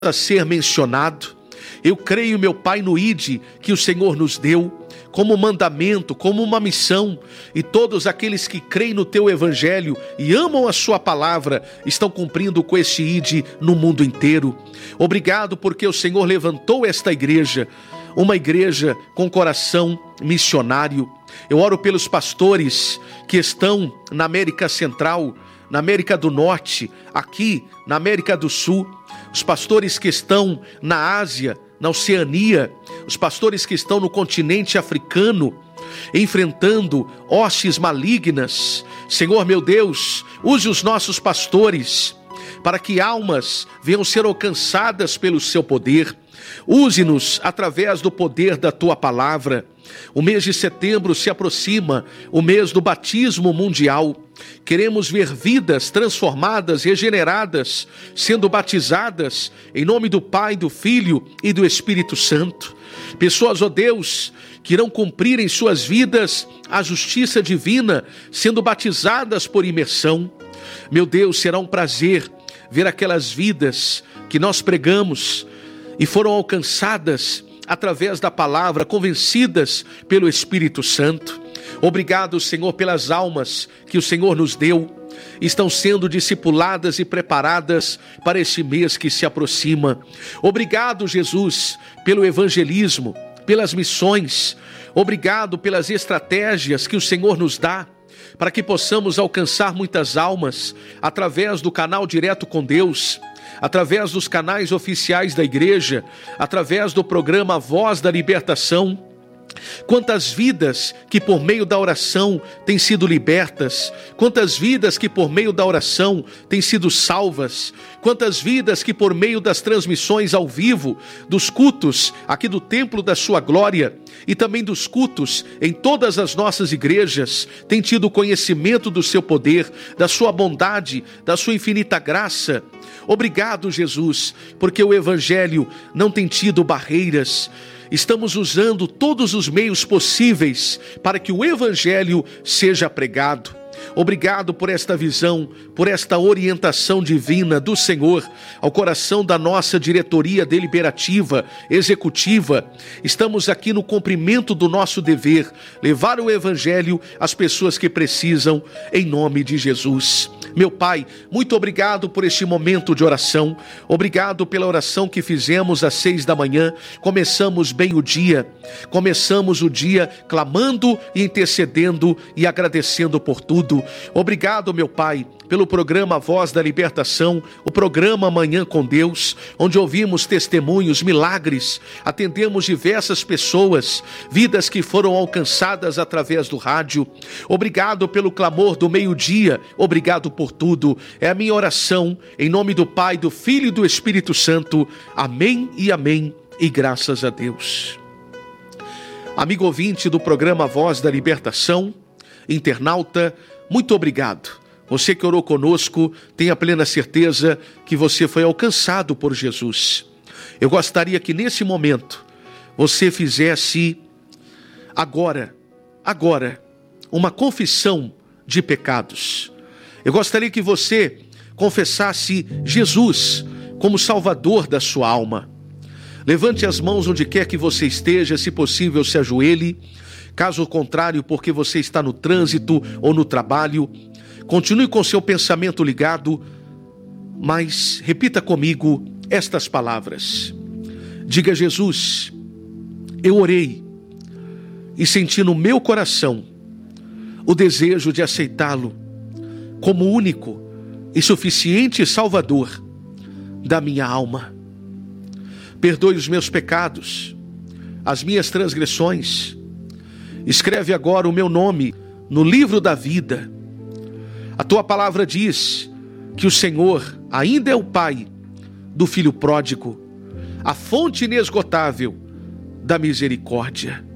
a ser mencionado. Eu creio, meu Pai, no ID que o Senhor nos deu como mandamento, como uma missão, e todos aqueles que creem no Teu Evangelho e amam a Sua palavra estão cumprindo com esse ID no mundo inteiro. Obrigado porque o Senhor levantou esta igreja, uma igreja com coração missionário. Eu oro pelos pastores que estão na América Central, na América do Norte, aqui na América do Sul, os pastores que estão na Ásia, na Oceania, os pastores que estão no continente africano, enfrentando hostes malignas. Senhor meu Deus, use os nossos pastores para que almas venham ser alcançadas pelo seu poder. Use-nos através do poder da Tua palavra. O mês de setembro se aproxima, o mês do batismo mundial. Queremos ver vidas transformadas, regeneradas, sendo batizadas em nome do Pai, do Filho e do Espírito Santo. Pessoas, ó Deus, que irão cumprir em suas vidas a justiça divina, sendo batizadas por imersão. Meu Deus, será um prazer ver aquelas vidas que nós pregamos e foram alcançadas através da palavra, convencidas pelo Espírito Santo. Obrigado, Senhor, pelas almas que o Senhor nos deu. Estão sendo discipuladas e preparadas para este mês que se aproxima. Obrigado, Jesus, pelo evangelismo, pelas missões. Obrigado pelas estratégias que o Senhor nos dá para que possamos alcançar muitas almas através do canal Direto com Deus, através dos canais oficiais da igreja, através do programa Voz da Libertação. Quantas vidas que por meio da oração têm sido libertas, quantas vidas que por meio da oração têm sido salvas, quantas vidas que por meio das transmissões ao vivo, dos cultos aqui do Templo da Sua Glória e também dos cultos em todas as nossas igrejas, têm tido conhecimento do Seu poder, da Sua bondade, da Sua infinita graça. Obrigado, Jesus, porque o Evangelho não tem tido barreiras. Estamos usando todos os meios possíveis para que o Evangelho seja pregado. Obrigado por esta visão, por esta orientação divina do Senhor ao coração da nossa diretoria deliberativa, executiva. Estamos aqui no cumprimento do nosso dever, levar o Evangelho às pessoas que precisam, em nome de Jesus. Meu Pai, muito obrigado por este momento de oração. Obrigado pela oração que fizemos às 6 da manhã. Começamos bem o dia. Começamos o dia clamando e intercedendo e agradecendo por tudo. Obrigado, meu Pai, pelo programa Voz da Libertação, o programa Manhã com Deus, onde ouvimos testemunhos, milagres, atendemos diversas pessoas, vidas que foram alcançadas através do rádio. Obrigado pelo clamor do meio-dia, obrigado por tudo. É a minha oração, em nome do Pai, do Filho e do Espírito Santo. Amém e amém, e graças a Deus. Amigo ouvinte do programa Voz da Libertação, internauta, muito obrigado. Você que orou conosco, tenha plena certeza que você foi alcançado por Jesus. Eu gostaria que nesse momento você fizesse agora, uma confissão de pecados. Eu gostaria que você confessasse Jesus como Salvador da sua alma. Levante as mãos onde quer que você esteja, se possível se ajoelhe. Caso contrário, porque você está no trânsito ou no trabalho, continue com seu pensamento ligado, mas repita comigo estas palavras. Diga: Jesus, eu orei e senti no meu coração o desejo de aceitá-lo como único e suficiente Salvador da minha alma. Perdoe os meus pecados, as minhas transgressões. Escreve agora o meu nome no livro da vida. A tua palavra diz que o Senhor ainda é o Pai do Filho pródigo, a fonte inesgotável da misericórdia.